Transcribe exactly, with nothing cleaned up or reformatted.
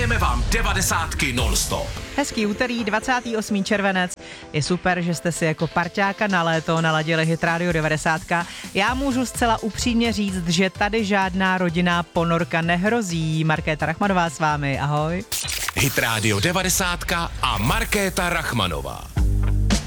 Hrajeme vám devadesátky non-stop. Hezký úterý, dvacátý osmý červenec. Je super, že jste si jako parťáka na léto naladili Hit Radio devadesát. Já můžu zcela upřímně říct, že tady žádná rodinná ponorka nehrozí. Markéta Rachmanová s vámi, ahoj. Hit Radio devadesát a Markéta Rachmanová.